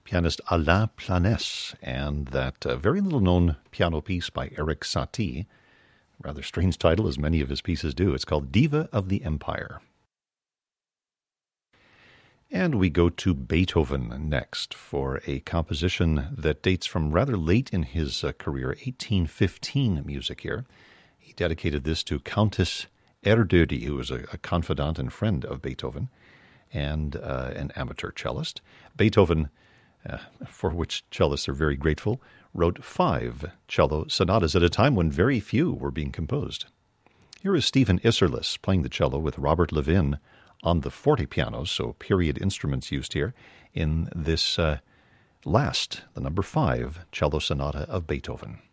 pianist Alain Planès, and that very little-known piano piece by Erik Satie. Rather strange title, as many of his pieces do. It's called Diva of the Empire. And we go to Beethoven next for a composition that dates from rather late in his career, 1815 music here. He dedicated this to Countess Erdödy, who was a confidant and friend of Beethoven, and an amateur cellist. Beethoven, for which cellists are very grateful, wrote 5 cello sonatas at a time when very few were being composed. Here is Stephen Isserlis playing the cello with Robert Levin on the forte piano, so period instruments used here, in this the number 5 cello sonata of Beethoven.